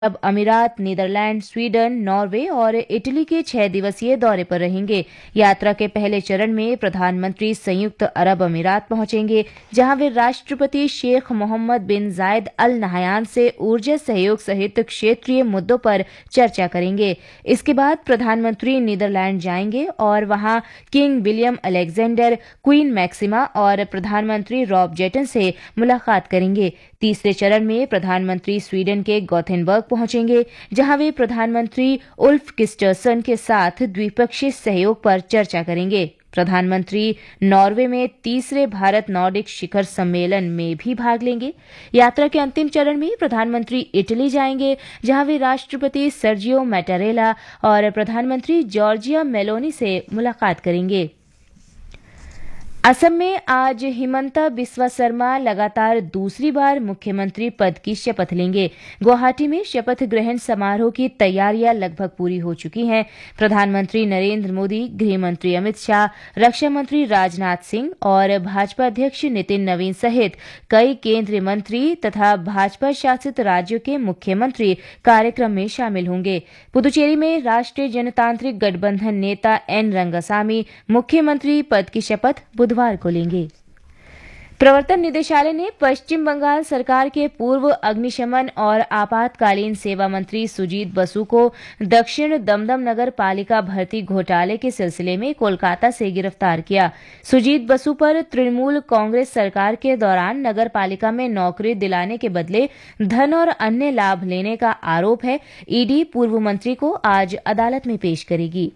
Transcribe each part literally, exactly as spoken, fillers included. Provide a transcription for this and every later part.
अब अमीरात, Netherlands, Sweden, Norway और इटली के छह दिवसीय दौरे पर रहेंगे। यात्रा के पहले चरण में प्रधानमंत्री संयुक्त अरब अमीरात पहुंचेंगे, जहां वे राष्ट्रपति शेख मोहम्मद बिन जायद अल नहयान से ऊर्जा सहयोग सहित क्षेत्रीय मुद्दों पर चर्चा करेंगे। इसके बाद प्रधानमंत्री नीदरलैंड जाएंगे और वहां king William Alexander, queen maxima और प्रधानमंत्री रॉब जेटन से मुलाकात करेंगे। तीसरे चरण में प्रधानमंत्री स्वीडन के गोथेनबर्ग पहुंचेंगे, जहां वे प्रधानमंत्री उल्फ क्रिस्टर्सन के साथ द्विपक्षीय सहयोग पर चर्चा करेंगे। प्रधानमंत्री नॉर्वे में तीसरे भारत नॉर्डिक शिखर सम्मेलन में भी भाग लेंगे। यात्रा के अंतिम चरण में प्रधानमंत्री इटली जाएंगे, जहां वे राष्ट्रपति सर्जियो मैटारेला और प्रधानमंत्री जॉर्जिया मेलोनी से मुलाकात करेंगे। असम में आज हिमंता बिस्वा शर्मा लगातार दूसरी बार मुख्यमंत्री पद की शपथ लेंगे। गुवाहाटी में शपथ ग्रहण समारोह की तैयारियां लगभग पूरी हो चुकी हैं। प्रधानमंत्री नरेंद्र मोदी, गृह मंत्री अमित शाह, रक्षा मंत्री राजनाथ सिंह और भाजपा अध्यक्ष नितिन नवीन सहित कई केंद्रीय मंत्री तथा भाजपा शासित राज्यों के मुख्यमंत्री कार्यक्रम में शामिल होंगे। पुदुचेरी में राष्ट्रीय जनतांत्रिक गठबंधन नेता एन रंगासामी मुख्यमंत्री पद की शपथ बुधवार को लेंगे। प्रवर्तन निदेशालय ने पश्चिम बंगाल सरकार के पूर्व अग्निशमन और आपातकालीन सेवा मंत्री सुजीत बसु को दक्षिण दमदम नगर पालिका भर्ती घोटाले के सिलसिले में कोलकाता से गिरफ्तार किया। सुजीत बसु पर तृणमूल कांग्रेस सरकार के दौरान नगर पालिका में नौकरी दिलाने के बदले धन और अन्य लाभ लेने का आरोप है। ईडी पूर्व मंत्री को आज अदालत में पेश करेगी।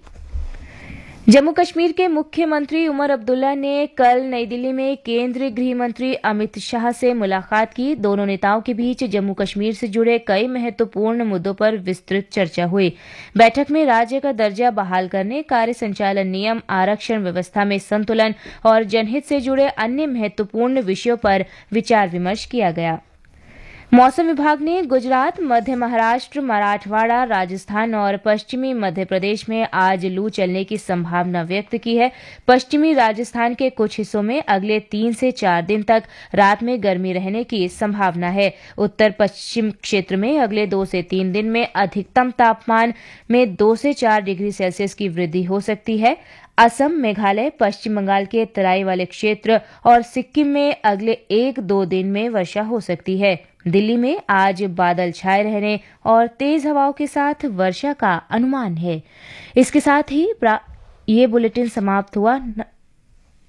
जम्मू कश्मीर के मुख्यमंत्री उमर अब्दुल्ला ने कल नई दिल्ली में केंद्रीय गृह मंत्री अमित शाह से मुलाकात की। दोनों नेताओं के बीच जम्मू कश्मीर से जुड़े कई महत्वपूर्ण मुद्दों पर विस्तृत चर्चा हुई। बैठक में राज्य का दर्जा बहाल करने, कार्य संचालन नियम, आरक्षण व्यवस्था में संतुलन और जनहित से जुड़े अन्य महत्वपूर्ण विषयों पर विचार विमर्श किया गया। मौसम विभाग ने गुजरात, मध्य महाराष्ट्र, मराठवाड़ा, राजस्थान और पश्चिमी मध्य प्रदेश में आज लू चलने की संभावना व्यक्त की है। पश्चिमी राजस्थान के कुछ हिस्सों में अगले तीन से चार दिन तक रात में गर्मी रहने की संभावना है। उत्तर पश्चिम क्षेत्र में अगले दो से तीन दिन में अधिकतम तापमान में दो से चार डिग्री सेल्सियस की वृद्धि हो सकती है। असम, मेघालय, पश्चिम बंगाल के तराई वाले क्षेत्र और सिक्किम में अगले एक दो दिन में वर्षा हो सकती है। दिल्ली में आज बादल छाए रहने और तेज हवाओं के साथ वर्षा का अनुमान है। इसके साथ ही ये बुलेटिन समाप्त हुआ।